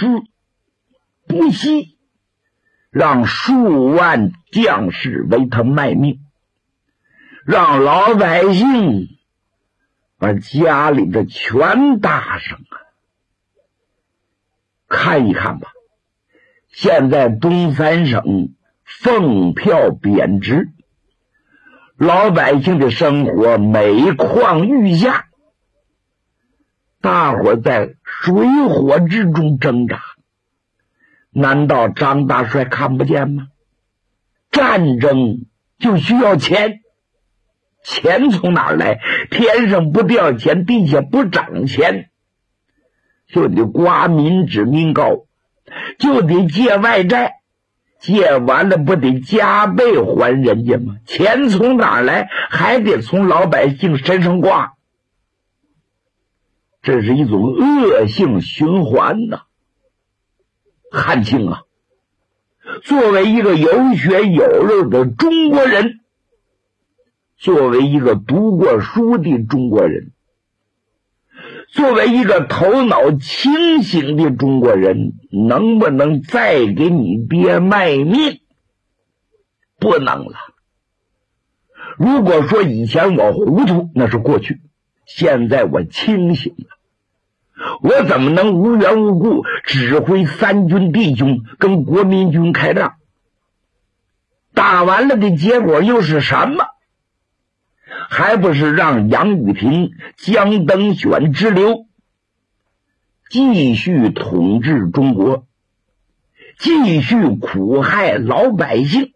死不惜让数万将士为他卖命，让老百姓把家里的全搭上啊！看一看吧，现在东三省俸票贬值，老百姓的生活每况愈下，大伙在水火之中挣扎，难道张大帅看不见吗？战争就需要钱，钱从哪儿来？天上不掉钱，地下不长钱，就得刮民脂民膏，就得借外债，借完了不得加倍还人家吗？钱从哪儿来？还得从老百姓身上刮，这是一种恶性循环呐。汉卿啊，作为一个有血有肉的中国人，作为一个读过书的中国人，作为一个头脑清醒的中国人，能不能再给你爹卖命？不能了。如果说以前我糊涂，那是过去，现在我清醒了。我怎么能无缘无故指挥三军弟兄跟国民军开仗？打完了的结果又是什么？还不是让杨宇霆、江登选之流继续统治中国，继续苦害老百姓。